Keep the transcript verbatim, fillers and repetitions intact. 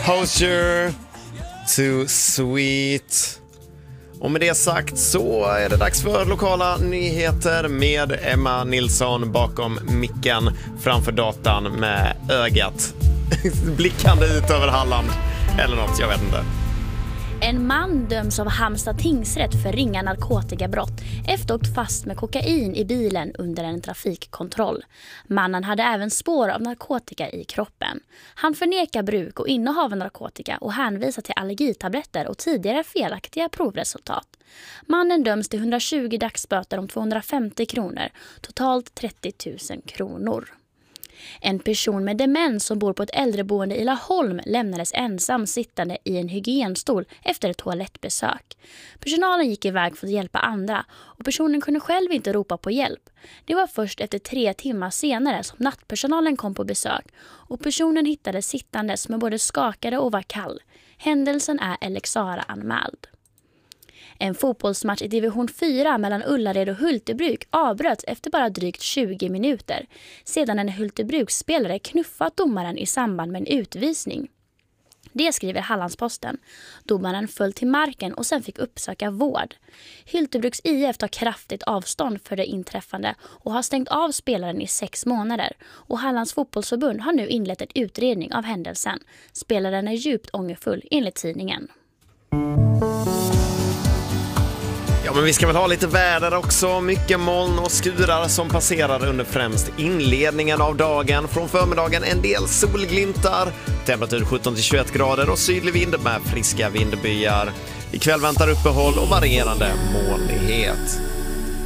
Hozier, Too Sweet. Och med det sagt så är det dags för lokala nyheter med Emma Nilsson bakom micken framför datan med ögat blickande ut över Halland eller något, jag vet inte. En man döms av Halmstad tingsrätt för ringa narkotikabrott efter åkt fast med kokain i bilen under en trafikkontroll. Mannen hade även spår av narkotika i kroppen. Han förnekar bruk och innehav av narkotika och hänvisar till allergitabletter och tidigare felaktiga provresultat. Mannen döms till hundratjugo dagsböter om tvåhundrafemtio kronor, totalt trettio tusen kronor. En person med demens som bor på ett äldreboende i Laholm lämnades ensam sittande i en hygienstol efter ett toalettbesök. Personalen gick iväg för att hjälpa andra och personen kunde själv inte ropa på hjälp. Det var först efter tre timmar senare som nattpersonalen kom på besök och personen hittades sittandes med både skakade och var kall. Händelsen är Alexara-anmäld. En fotbollsmatch i division fyra mellan Ullared och Hultebruk avbröts efter bara drygt tjugo minuter sedan en Hultebruksspelare knuffat domaren i samband med en utvisning. Det skriver Hallandsposten. Domaren föll till marken och sen fick uppsöka vård. Hultebruks I F tar kraftigt avstånd för det inträffande och har stängt av spelaren i sex månader. Och Hallands fotbollsförbund har nu inlett en utredning av händelsen. Spelaren är djupt ångerfull enligt tidningen. Ja, men vi ska väl ha lite väder också. Mycket moln och skurar som passerar under främst inledningen av dagen. Från förmiddagen en del solglimtar, temperatur sjutton till tjugoett grader och sydlig vind med friska vindbyar. Ikväll väntar uppehåll och varierande molnighet.